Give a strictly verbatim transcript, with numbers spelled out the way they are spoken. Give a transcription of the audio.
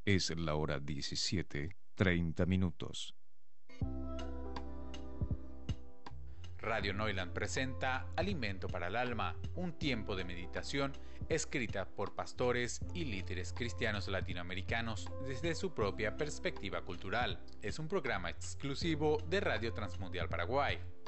Es la hora diecisiete, treinta minutos. Radio Neuland presenta Alimento para el Alma, un tiempo de meditación escrita por pastores y líderes cristianos latinoamericanos desde su propia perspectiva cultural. Es un programa exclusivo de Radio Transmundial Paraguay.